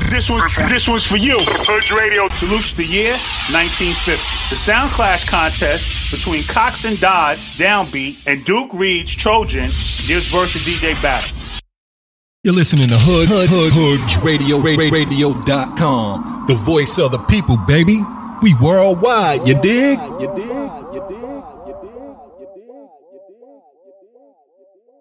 This one's for you. Hood Radio salutes the year 1950. The Sound Clash contest between Cox and Dodds, Downbeat, and Duke Reed's Trojan gives Versa DJ battle. You're listening to Hood Radio.com. The voice of the people, baby. We worldwide, you dig?